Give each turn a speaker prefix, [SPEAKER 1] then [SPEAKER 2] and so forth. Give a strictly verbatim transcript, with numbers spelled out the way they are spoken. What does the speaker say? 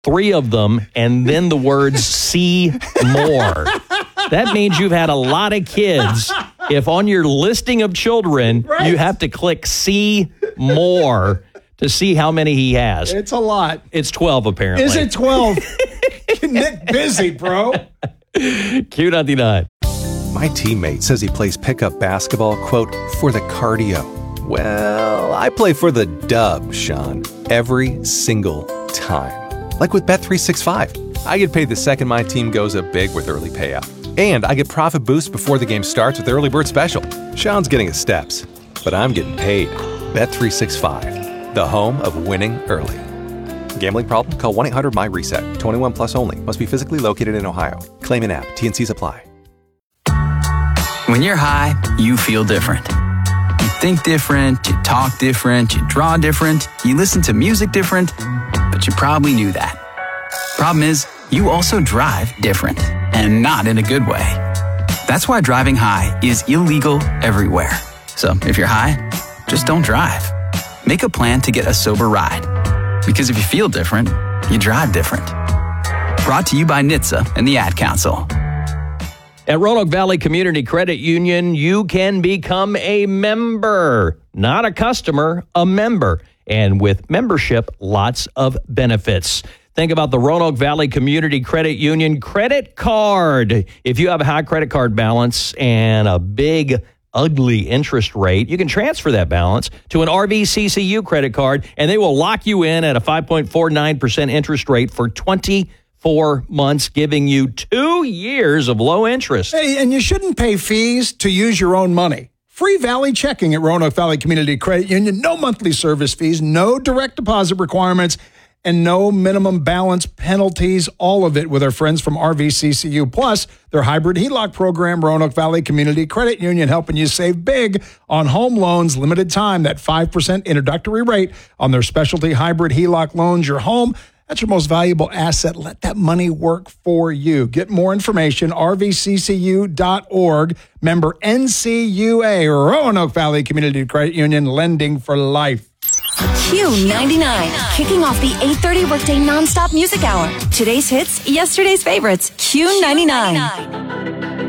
[SPEAKER 1] three of them, and then the words see more. That means you've had a lot of kids. If on your listing of children, right. you have to click see more to see how many he has.
[SPEAKER 2] It's a lot.
[SPEAKER 1] It's twelve, apparently.
[SPEAKER 2] Is it twelve? Nick busy, bro.
[SPEAKER 1] Q ninety-nine.
[SPEAKER 3] My teammate says he plays pickup basketball, quote, for the cardio. Well, I play for the dub, Sean, every single time. Like with Bet three sixty-five. I get paid the second my team goes up big with early payout. And I get profit boosts before the game starts with Early Bird Special. Sean's getting his steps, but I'm getting paid. Bet three sixty-five, the home of winning early. Gambling problem? Call one eight hundred my reset. twenty-one plus only. Must be physically located in Ohio. Claim in app. T N Cs apply.
[SPEAKER 4] When you're high, you feel different. You think different, you talk different, you draw different, you listen to music different, but you probably knew that. Problem is, you also drive different, and not in a good way. That's why driving high is illegal everywhere. So if you're high, just don't drive. Make a plan to get a sober ride. Because if you feel different, you drive different. Brought to you by N H T S A and the Ad Council.
[SPEAKER 1] At Roanoke Valley Community Credit Union, you can become a member, not a customer, a member. And with membership, lots of benefits. Think about the Roanoke Valley Community Credit Union credit card. If you have a high credit card balance and a big, ugly interest rate, you can transfer that balance to an R V C C U credit card, and they will lock you in at a five point four nine percent interest rate for twenty-four months, giving you two years of low interest.
[SPEAKER 2] Hey, and you shouldn't pay fees to use your own money. Free Valley checking at Roanoke Valley Community Credit Union. No monthly service fees, no direct deposit requirements, and no minimum balance penalties. All of it with our friends from R V C C U. Plus, their hybrid H E L O C program, Roanoke Valley Community Credit Union, helping you save big on home loans. Limited time, that five percent introductory rate on their specialty hybrid H E L O C loans. Your home, that's your most valuable asset. Let that money work for you. Get more information, R V C C U dot org. Member N C U A, Roanoke Valley Community Credit Union, lending for life.
[SPEAKER 5] Q ninety-nine, kicking off the eight thirty workday nonstop music hour. Today's hits, yesterday's favorites. Q ninety-nine.